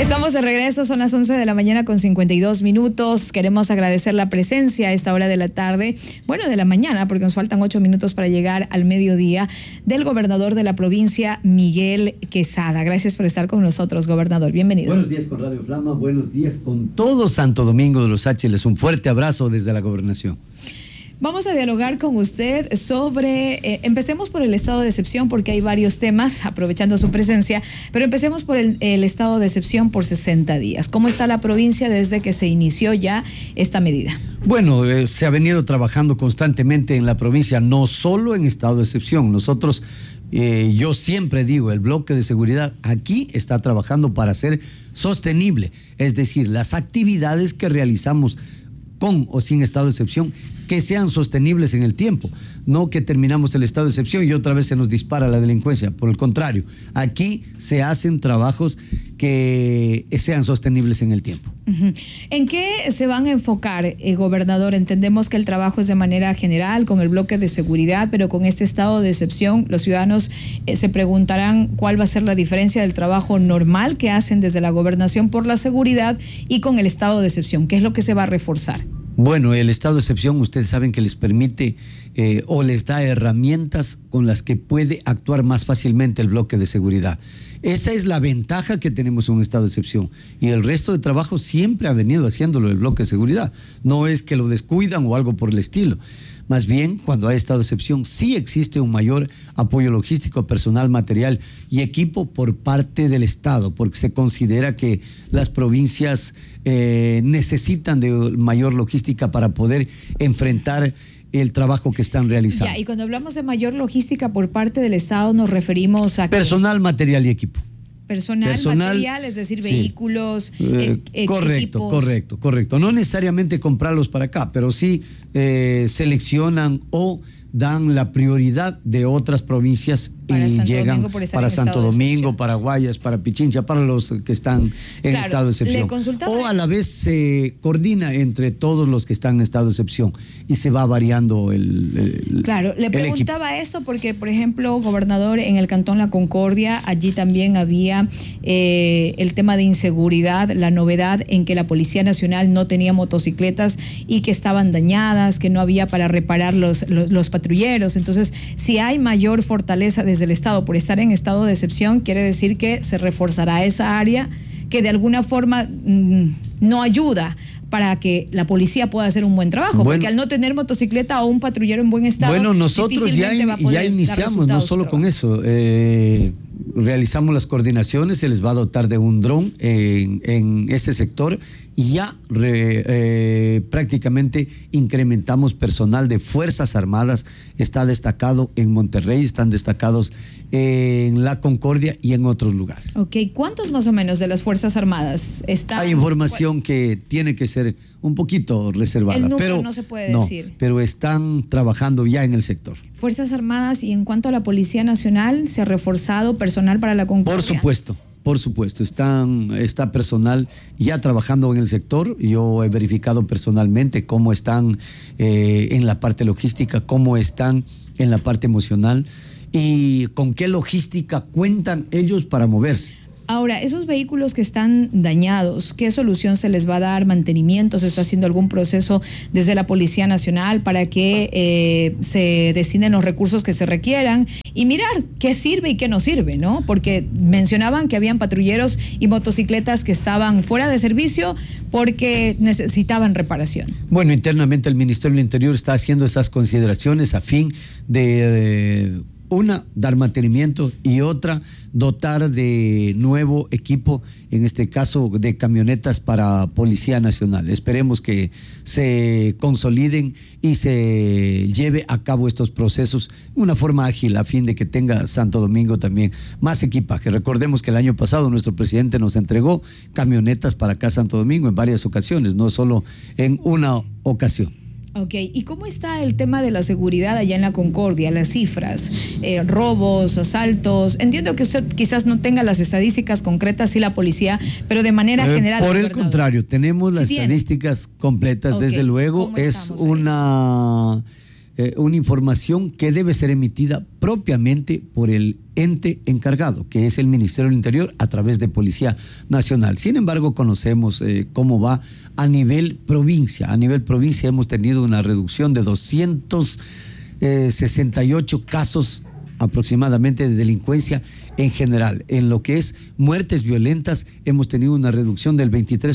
Estamos de regreso, son las 11 de la mañana con 52 minutos. Queremos agradecer la presencia a esta hora de la tarde, bueno, de la mañana, porque nos faltan 8 minutos para llegar al mediodía, del gobernador de la provincia, Miguel Quesada. Gracias por estar con nosotros, gobernador. Bienvenido. Buenos días con Radio Flama, buenos días con todo Santo Domingo de los Áchiles. Un fuerte abrazo desde la gobernación. Vamos a dialogar con usted sobre, empecemos por el estado de excepción porque hay varios temas, aprovechando su presencia, pero empecemos por el estado de excepción por 60 días. ¿Cómo está la provincia desde que se inició ya esta medida? Bueno, se ha venido trabajando constantemente en la provincia, no solo en estado de excepción. Nosotros, yo siempre digo, el bloque de seguridad aquí está trabajando para ser sostenible, es decir, las actividades que realizamos con o sin estado de excepción, que sean sostenibles en el tiempo, no que terminamos el estado de excepción y otra vez se nos dispara la delincuencia. Por el contrario, aquí se hacen trabajos que sean sostenibles en el tiempo. ¿En qué se van a enfocar, gobernador? Entendemos que el trabajo es de manera general con el bloque de seguridad, pero con este estado de excepción los ciudadanos se preguntarán cuál va a ser la diferencia del trabajo normal que hacen desde la gobernación por la seguridad y con el estado de excepción. ¿Qué es lo que se va a reforzar? Bueno, el estado de excepción, ustedes saben que les permite o les da herramientas con las que puede actuar más fácilmente el bloque de seguridad. Esa es la ventaja que tenemos en un estado de excepción. Y el resto de trabajo siempre ha venido haciéndolo el bloque de seguridad. No es que lo descuidan o algo por el estilo. Más bien, cuando hay estado de excepción, sí existe un mayor apoyo logístico, personal, material y equipo por parte del Estado, porque se considera que las provincias necesitan de mayor logística para poder enfrentar el trabajo que están realizando. Ya, y cuando hablamos de mayor logística por parte del Estado, nos referimos a personal, material y equipo. Personal, material, es decir, sí. Vehículos, correcto, equipos. Correcto. No necesariamente comprarlos para acá, pero sí seleccionan o dan la prioridad de otras provincias para y Santo llegan Domingo para Santo Domingo, para Guayas, para Pichincha, para los que están en estado de excepción. O a la vez se coordina entre todos los que están en estado de excepción y se va variando el Claro, le preguntaba esto porque, por ejemplo, gobernador, en el Cantón La Concordia, allí también había el tema de inseguridad, la novedad en que la Policía Nacional no tenía motocicletas y que estaban dañadas, que no había para reparar los patrulleros. Entonces, si hay mayor fortaleza desde el Estado por estar en estado de excepción, quiere decir que se reforzará esa área que de alguna forma no ayuda para que la policía pueda hacer un buen trabajo, porque al no tener motocicleta o un patrullero en buen estado, bueno, nosotros ya iniciamos, no solo con eso, realizamos las coordinaciones, se les va a dotar de un dron en ese sector y ya prácticamente incrementamos personal de Fuerzas Armadas, está destacado en Monterrey, están destacados en La Concordia y en otros lugares. Ok, ¿cuántos más o menos de las Fuerzas Armadas están? Hay información que tiene que ser un poquito reservada. El número pero no se puede decir. Pero están trabajando ya en el sector. Fuerzas Armadas, y en cuanto a la Policía Nacional, ¿se ha reforzado personal para La Concordia? Por supuesto, está personal ya trabajando en el sector. Yo he verificado personalmente cómo están en la parte logística, cómo están en la parte emocional y con qué logística cuentan ellos para moverse. Ahora, esos vehículos que están dañados, ¿qué solución se les va a dar? ¿Mantenimiento? ¿Se está haciendo algún proceso desde la Policía Nacional para que se destinen los recursos que se requieran? Y mirar qué sirve y qué no sirve, ¿no? Porque mencionaban que habían patrulleros y motocicletas que estaban fuera de servicio porque necesitaban reparación. Bueno, internamente el Ministerio del Interior está haciendo esas consideraciones a fin de... una, dar mantenimiento y otra, dotar de nuevo equipo, en este caso de camionetas para Policía Nacional. Esperemos que se consoliden y se lleve a cabo estos procesos de una forma ágil a fin de que tenga Santo Domingo también más equipaje. Recordemos que el año pasado nuestro presidente nos entregó camionetas para acá Santo Domingo en varias ocasiones, no solo en una ocasión. Ok, ¿y cómo está el tema de la seguridad allá en La Concordia, las cifras, robos, asaltos? Entiendo que usted quizás no tenga las estadísticas concretas, sí la policía, pero de manera general. Por el contrario, tenemos las estadísticas completas, desde luego. Es una una información que debe ser emitida propiamente por el ente encargado, que es el Ministerio del Interior a través de Policía Nacional. Sin embargo, conocemos cómo va a nivel provincia. A nivel provincia hemos tenido una reducción de 268 casos aproximadamente de delincuencia en general. En lo que es muertes violentas, hemos tenido una reducción del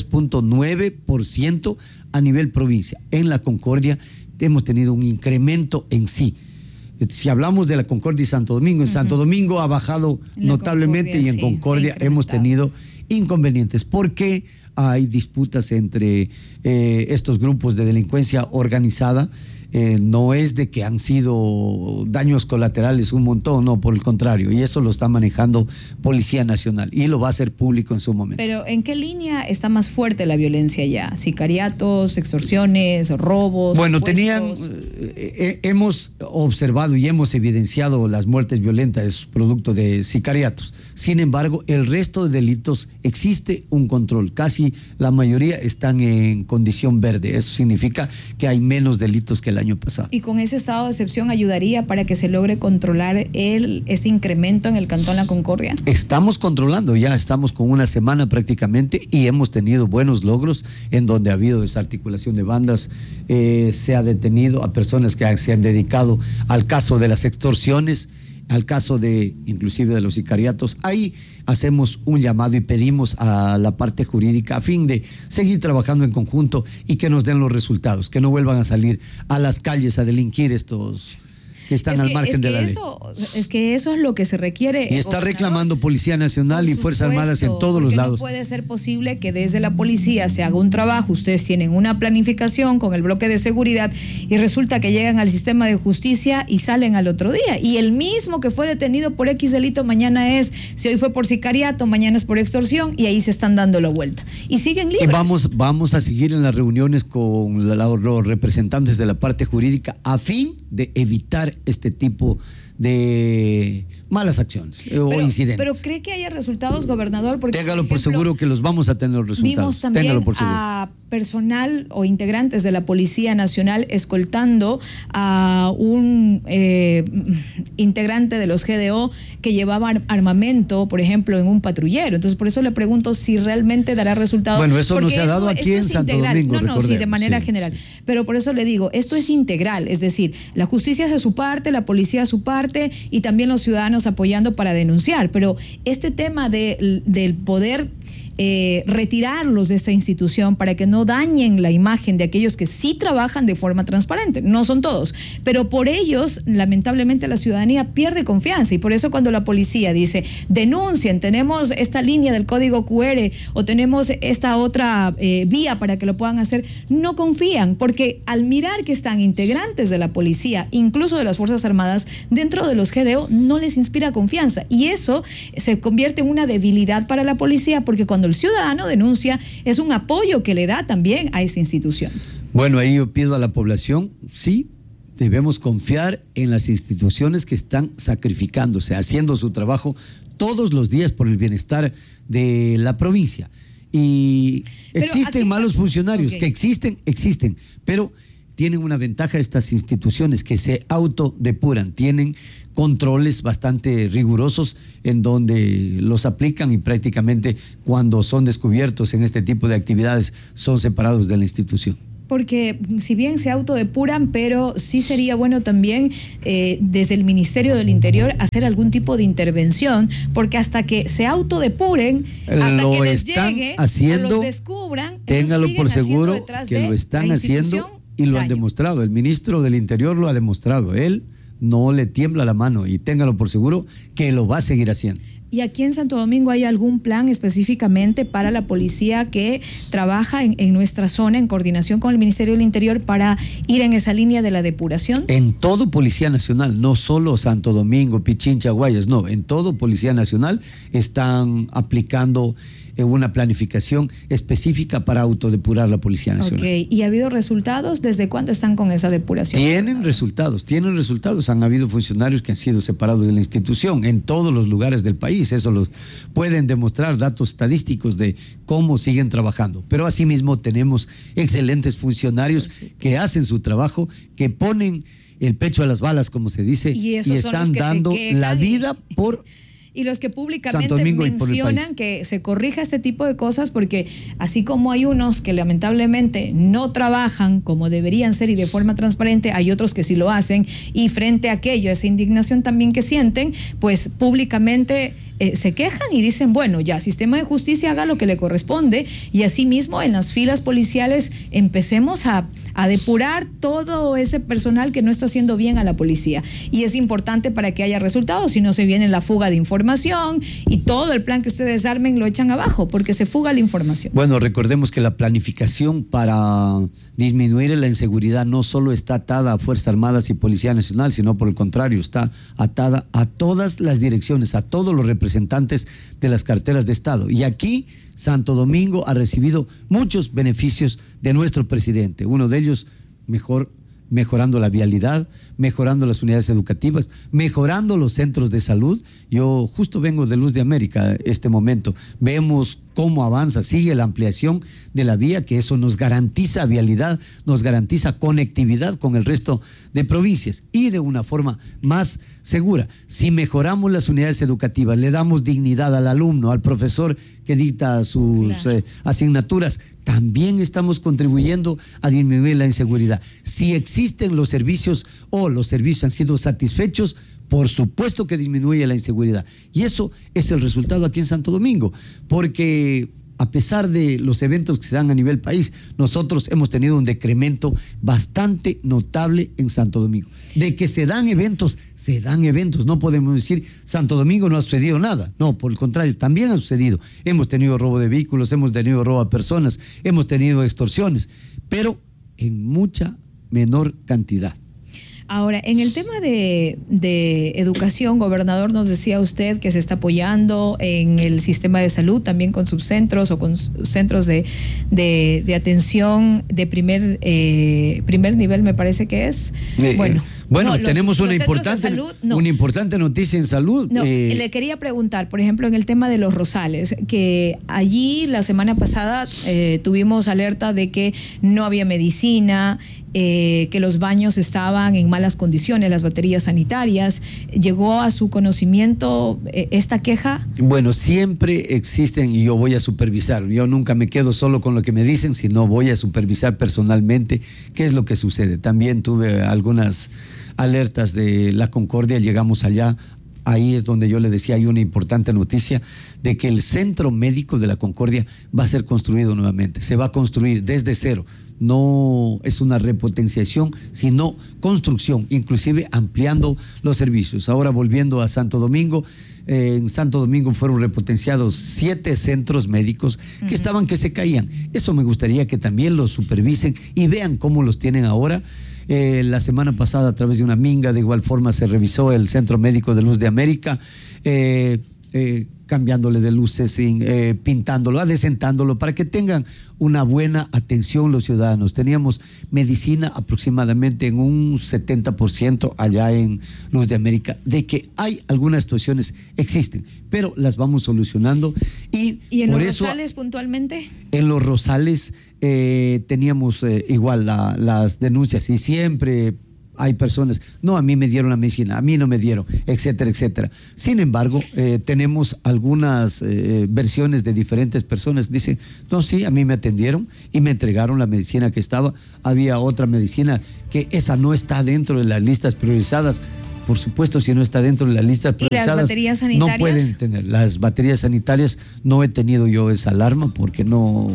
23.9% a nivel provincia. En la Concordia hemos tenido un incremento en sí. Si hablamos de la Concordia y Santo Domingo, en Santo Domingo ha bajado notablemente y en Concordia hemos tenido inconvenientes. ¿Por qué hay disputas entre estos grupos de delincuencia organizada? No es de que han sido daños colaterales un montón, no, por el contrario, y eso lo está manejando Policía Nacional y lo va a hacer público en su momento. Pero ¿en qué línea está más fuerte la violencia ya? ¿Sicariatos, extorsiones, robos? Bueno, hemos observado y hemos evidenciado las muertes violentas producto de sicariatos. Sin embargo, el resto de delitos existe un control. Casi la mayoría están en condición verde. Eso significa que hay menos delitos que el año pasado. ¿Y con ese estado de excepción ayudaría para que se logre controlar este incremento en el Cantón La Concordia? Estamos controlando, ya estamos con una semana prácticamente y hemos tenido buenos logros en donde ha habido desarticulación de bandas, se ha detenido a personas que se han dedicado al caso de las extorsiones, al caso de inclusive de los sicariatos. Ahí hacemos un llamado y pedimos a la parte jurídica a fin de seguir trabajando en conjunto y que nos den los resultados, que no vuelvan a salir a las calles a delinquir estos que están al margen de la ley. Es que eso es lo que se requiere. Y está reclamando Policía Nacional y Fuerzas Armadas en todos los lados. No puede ser posible que desde la policía se haga un trabajo, ustedes tienen una planificación con el bloque de seguridad y resulta que llegan al sistema de justicia y salen al otro día. Y el mismo que fue detenido por X delito mañana si hoy fue por sicariato, mañana es por extorsión y ahí se están dando la vuelta. Y siguen libres. Y vamos a seguir en las reuniones con los representantes de la parte jurídica a fin de evitar este tipo de malas acciones o incidentes. Pero ¿cree que haya resultados, gobernador? Porque, téngalo por seguro que los vamos a tener los resultados. Vimos también a personal o integrantes de la Policía Nacional escoltando a un integrante de los GDO que llevaba armamento, por ejemplo, en un patrullero. Entonces, por eso le pregunto si realmente dará resultados. Bueno, eso no se ha dado aquí en Santo Domingo. No, sí, de manera general. Pero por eso le digo, esto es integral, es decir, la justicia hace su parte, la policía hace su parte y también los ciudadanos apoyando para denunciar. Pero este tema del poder retirarlos de esta institución para que no dañen la imagen de aquellos que sí trabajan de forma transparente, no son todos, pero por ellos lamentablemente la ciudadanía pierde confianza y por eso cuando la policía dice denuncien, tenemos esta línea del código QR o tenemos esta otra vía para que lo puedan hacer, no confían porque al mirar que están integrantes de la policía, incluso de las Fuerzas Armadas dentro de los GDO, no les inspira confianza y eso se convierte en una debilidad para la policía porque cuando el ciudadano denuncia, es un apoyo que le da también a esa institución. Bueno, ahí yo pido a la población, sí, debemos confiar en las instituciones que están sacrificándose, haciendo su trabajo todos los días por el bienestar de la provincia. Y existen malos funcionarios, que existen, pero tienen una ventaja estas instituciones que se autodepuran, tienen controles bastante rigurosos en donde los aplican y prácticamente cuando son descubiertos en este tipo de actividades son separados de la institución. Porque si bien se autodepuran, pero sí sería bueno también desde el Ministerio del Interior hacer algún tipo de intervención, porque hasta que se autodepuren, hasta que les llegue o los descubran, téngalo por seguro que lo están haciendo y lo han demostrado. El ministro del Interior lo ha demostrado. Él no le tiembla la mano y téngalo por seguro que lo va a seguir haciendo. ¿Y aquí en Santo Domingo hay algún plan específicamente para la policía que trabaja en nuestra zona en coordinación con el Ministerio del Interior para ir en esa línea de la depuración? En todo Policía Nacional, no solo Santo Domingo, Pichincha, Guayas, no, en todo Policía Nacional están aplicando una planificación específica para autodepurar la Policía Nacional. Ok, ¿y ha habido resultados? ¿Desde cuándo están con esa depuración? Tienen resultados. Han habido funcionarios que han sido separados de la institución en todos los lugares del país. Eso lo pueden demostrar datos estadísticos de cómo siguen trabajando. Pero asimismo tenemos excelentes funcionarios que hacen su trabajo, que ponen el pecho a las balas, como se dice, y están dando la vida por... Y los que públicamente mencionan que se corrija este tipo de cosas, porque así como hay unos que lamentablemente no trabajan como deberían ser y de forma transparente, hay otros que sí lo hacen, y frente a aquello, esa indignación también que sienten, pues públicamente se quejan y dicen, bueno, ya, sistema de justicia haga lo que le corresponde, y asimismo en las filas policiales empecemos a depurar todo ese personal que no está haciendo bien a la policía. Y es importante para que haya resultados, si no se viene la fuga de información y todo el plan que ustedes armen lo echan abajo porque se fuga la información. Bueno, recordemos que la planificación para disminuir la inseguridad no solo está atada a Fuerzas Armadas y Policía Nacional, sino por el contrario, está atada a todas las direcciones, a todos los representantes de las carteras de Estado. Y aquí Santo Domingo ha recibido muchos beneficios de nuestro presidente. Uno de ellos, mejorando la vialidad, mejorando las unidades educativas, mejorando los centros de salud. Yo justo vengo de Luz de América este momento. Vemos cómo avanza, sigue la ampliación de la vía, que eso nos garantiza vialidad, nos garantiza conectividad con el resto de provincias y de una forma más segura. Si mejoramos las unidades educativas, le damos dignidad al alumno, al profesor que dicta sus asignaturas, también estamos contribuyendo a disminuir la inseguridad. Si existen los servicios o los servicios han sido satisfechos, por supuesto que disminuye la inseguridad. Y eso es el resultado aquí en Santo Domingo, porque a pesar de los eventos que se dan a nivel país, nosotros hemos tenido un decremento bastante notable en Santo Domingo. De que se dan eventos, no podemos decir Santo Domingo no ha sucedido nada. No, por el contrario, también ha sucedido. Hemos tenido robo de vehículos, hemos tenido robo a personas, hemos tenido extorsiones, pero en mucha menor cantidad. Ahora, en el tema de educación, gobernador, nos decía usted que se está apoyando en el sistema de salud, también con subcentros o con centros de atención de primer nivel, me parece que es. Bueno, tenemos una importante noticia en salud. Le quería preguntar, por ejemplo, en el tema de los Rosales, que allí la semana pasada tuvimos alerta de que no había medicina, que los baños estaban en malas condiciones, las baterías sanitarias. ¿Llegó a su conocimiento esta queja? Bueno, siempre existen y yo voy a supervisar. Yo nunca me quedo solo con lo que me dicen, sino voy a supervisar personalmente qué es lo que sucede. También tuve algunas alertas de la Concordia, llegamos allá. Ahí es donde yo le decía, hay una importante noticia de que el centro médico de la Concordia va a ser construido nuevamente. Se va a construir desde cero. No es una repotenciación, sino construcción, inclusive ampliando los servicios. Ahora volviendo a Santo Domingo, en Santo Domingo fueron repotenciados 7 centros médicos que estaban que se caían. Eso me gustaría que también los supervisen y vean cómo los tienen ahora. La semana pasada, a través de una minga, de igual forma se revisó el Centro Médico de Luz de América, cambiándole de luces, pintándolo, adecentándolo, para que tengan una buena atención los ciudadanos. Teníamos medicina aproximadamente en un 70% allá en Luz de América. De que hay algunas situaciones, existen, pero las vamos solucionando. ¿Y en los Rosales puntualmente? En los Rosales teníamos igual las denuncias, y siempre hay personas, no, a mí me dieron la medicina, a mí no me dieron, etcétera, etcétera. Sin embargo, tenemos algunas versiones de diferentes personas. Dicen, no, sí, a mí me atendieron y me entregaron la medicina que estaba. Había otra medicina que esa no está dentro de las listas priorizadas. Por supuesto, si no está dentro de las listas priorizadas, ¿y las baterías sanitarias? No pueden tener. Las baterías sanitarias, no he tenido yo esa alarma porque no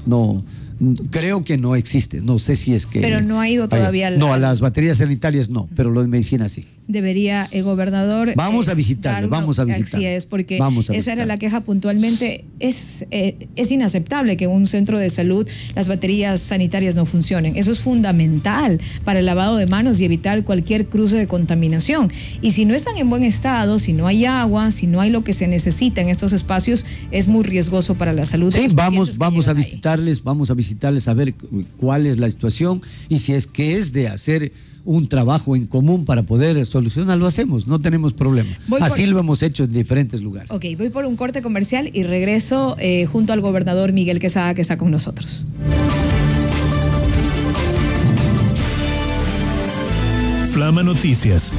creo que no existe, no sé si es que... Pero no ha ido todavía... No, a las baterías sanitarias no, pero lo de medicina sí. Debería, gobernador... Vamos a visitarlo, vamos a visitarlo. Así es, porque esa era la queja puntualmente. Es inaceptable que en un centro de salud las baterías sanitarias no funcionen. Eso es fundamental para el lavado de manos y evitar cualquier cruce de contaminación. Y si no están en buen estado, si no hay agua, si no hay lo que se necesita en estos espacios, es muy riesgoso para la salud. Sí, vamos a visitarles, a ver cuál es la situación, y si es que es de hacer un trabajo en común para poder solucionar, lo hacemos, no tenemos problema. Así lo hemos hecho en diferentes lugares. Ok, voy por un corte comercial y regreso junto al gobernador Miguel Quesada, que está con nosotros. Flama Noticias.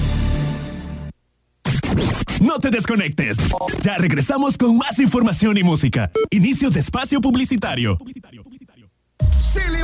No te desconectes. Ya regresamos con más información y música. Inicio de espacio publicitario.